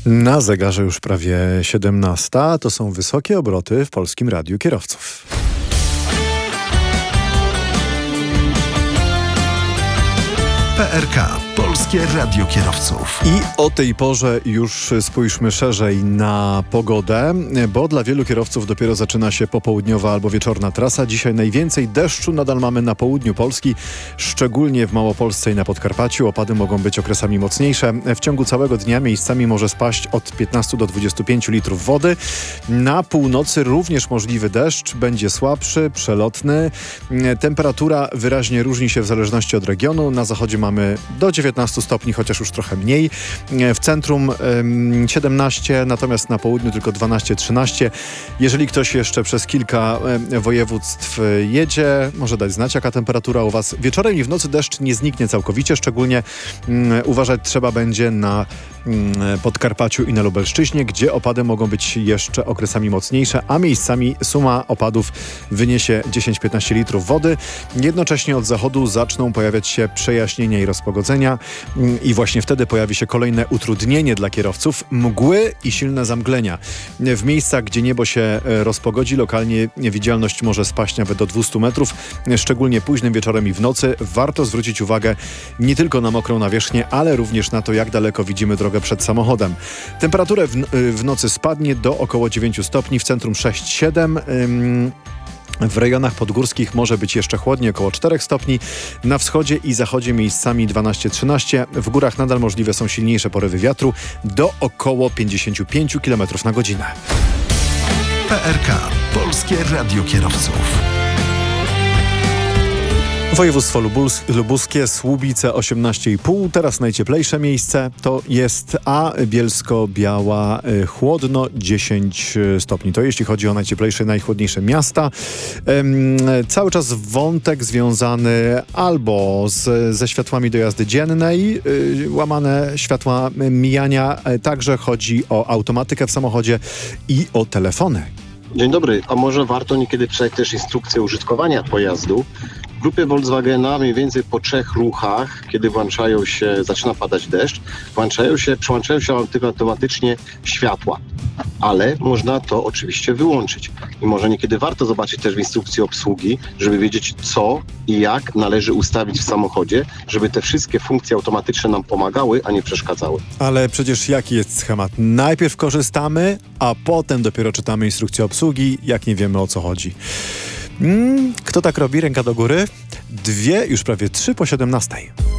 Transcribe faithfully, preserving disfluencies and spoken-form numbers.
Na zegarze już prawie siedemnasta. To są wysokie obroty w Polskim Radiu Kierowców. P R K. Polskie Radio Kierowców. I o tej porze już spójrzmy szerzej na pogodę, bo dla wielu kierowców dopiero zaczyna się popołudniowa albo wieczorna trasa. Dzisiaj najwięcej deszczu nadal mamy na południu Polski, szczególnie w Małopolsce i na Podkarpaciu. Opady mogą być okresami mocniejsze. W ciągu całego dnia miejscami może spaść od piętnastu do dwudziestu pięciu litrów wody. Na północy również możliwy deszcz, będzie słabszy, przelotny. Temperatura wyraźnie różni się w zależności od regionu. Na zachodzie mamy do dziewiętnastu stopni, chociaż już trochę mniej. W centrum siedemnaście, natomiast na południu tylko dwanaście trzynaście. Jeżeli ktoś jeszcze przez kilka województw jedzie, może dać znać, jaka temperatura u Was. Wieczorem i w nocy deszcz nie zniknie całkowicie, szczególnie um, uważać trzeba będzie na um, Podkarpaciu i na Lubelszczyźnie, gdzie opady mogą być jeszcze okresami mocniejsze, a miejscami suma opadów wyniesie dziesięć do piętnastu litrów wody. Jednocześnie od zachodu zaczną pojawiać się przejaśnienia i rozpogodzenia. I właśnie wtedy pojawi się kolejne utrudnienie dla kierowców. Mgły i silne zamglenia. W miejscach, gdzie niebo się rozpogodzi, lokalnie widzialność może spaść nawet do dwustu metrów. Szczególnie późnym wieczorem i w nocy warto zwrócić uwagę nie tylko na mokrą nawierzchnię, ale również na to, jak daleko widzimy drogę przed samochodem. Temperatura w, w nocy spadnie do około dziewięciu stopni, w centrum sześć siedem. Ym, W rejonach podgórskich może być jeszcze chłodniej, około czterech stopni. Na wschodzie i zachodzie miejscami dwanaście trzynaście. W górach nadal możliwe są silniejsze porywy wiatru do około pięćdziesięciu pięciu kilometrów na godzinę. P R K. Polskie Radio Kierowców. Województwo lubus, lubuskie, Słubice osiemnaście i pół. Teraz najcieplejsze miejsce to jest A, Bielsko-Biała, y, chłodno dziesięć stopni. To jeśli chodzi o najcieplejsze, najchłodniejsze miasta. Ym, cały czas wątek związany albo z, ze światłami do jazdy dziennej, y, łamane światła mijania. Także chodzi o automatykę w samochodzie i o telefony. Dzień dobry, a może warto niekiedy przejść też instrukcję użytkowania pojazdu? W grupie Volkswagena mniej więcej po trzech ruchach, kiedy włączają się, zaczyna padać deszcz, włączają się, przełączają się automatycznie światła. Ale można to oczywiście wyłączyć. I może niekiedy warto zobaczyć też w instrukcji obsługi, żeby wiedzieć, co i jak należy ustawić w samochodzie, żeby te wszystkie funkcje automatyczne nam pomagały, a nie przeszkadzały. Ale przecież jaki jest schemat? Najpierw korzystamy, a potem dopiero czytamy instrukcję obsługi, jak nie wiemy, o co chodzi. Mm, kto tak robi? Ręka do góry. Dwie, już prawie trzy po siedemnastej.